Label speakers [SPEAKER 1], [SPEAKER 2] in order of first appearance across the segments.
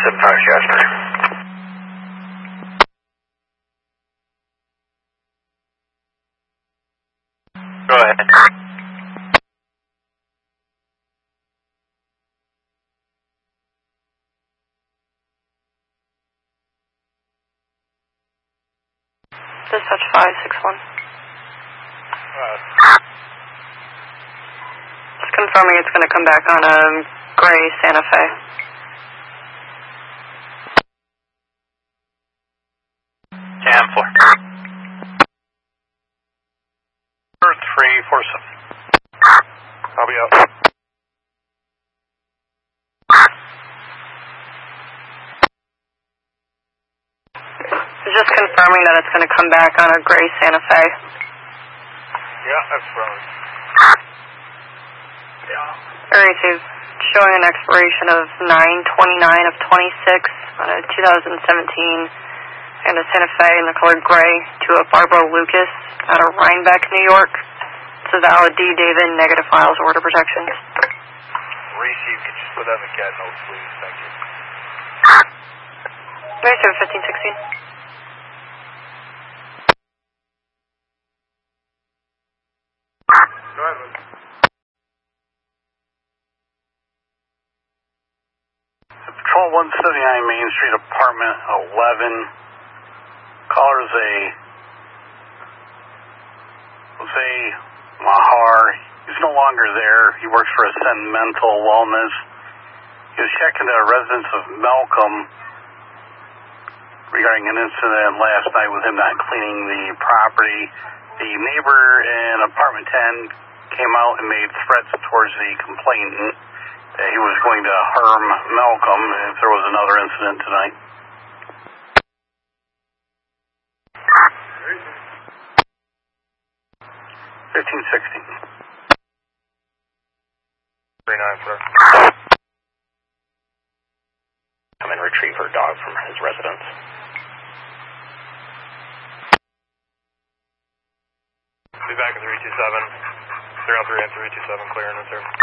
[SPEAKER 1] 75 Shasta. Go ahead.
[SPEAKER 2] Dispatch 561. Just confirming it's going to come back on a gray Santa Fe.
[SPEAKER 1] Cam 4. 347. I'll be out.
[SPEAKER 2] Just confirming that it's going to come back on a gray Santa Fe.
[SPEAKER 1] Yeah, that's right.
[SPEAKER 2] Area 2, showing an expiration of 9/29 of 26 on a 2017 and a Santa Fe in the color gray to a Barbara Lucas out of Rhinebeck, New York. It's a valid D. David, negative files, order protection.
[SPEAKER 1] Receive, could you put that in the CAD notes, please? Thank you.
[SPEAKER 2] Area 2, 1516.
[SPEAKER 1] Go ahead. Patrol 179 Main Street, apartment 11. Caller's Jose Mahar. He's no longer there. He works for Ascend Mental Wellness. He was checking the residence of Malcolm regarding an incident last night with him not cleaning the property. The neighbor in apartment 10 came out and made threats towards the complainant that he was going to harm Malcolm if there was another incident tonight. $15.16. 39, sir.
[SPEAKER 3] Come and retrieve her dog from his residence.
[SPEAKER 1] Be back at 327. 303 and 327, clear in this area.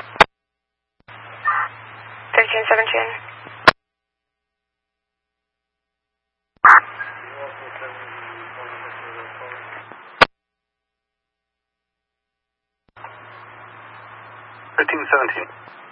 [SPEAKER 2] 1317.
[SPEAKER 1] $15.17.